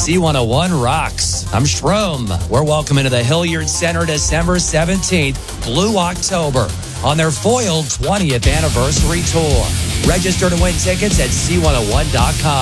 C101 rocks. I'm Strom. We're welcoming to the Hilliard Center December 17th, Blue October, on their foiled 20th anniversary tour. Register to win tickets at C101.com.